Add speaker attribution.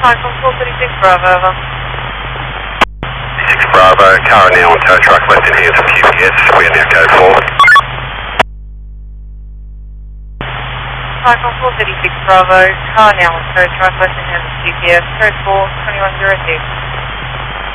Speaker 1: Cyclone 436 Bravo, over.
Speaker 2: 6 Bravo, car now on tow truck left in hands of QPS, we are now code 4.
Speaker 1: Cyclone 436 Bravo, car now on tow truck left in hands of QPS, code 4, 2106.